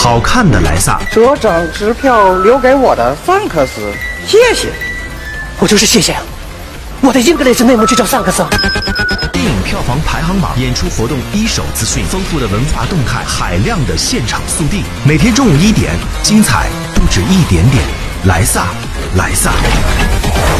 好看的莱萨。 这张支票留给我的桑克斯，谢谢。 我就是谢谢。我的英格雷斯内幕就叫桑克斯。 电影票房排行榜、演出活动一手资讯、丰富的文化动态、海量的现场速递，每天中午1点，精彩不止一点点。莱萨，莱萨。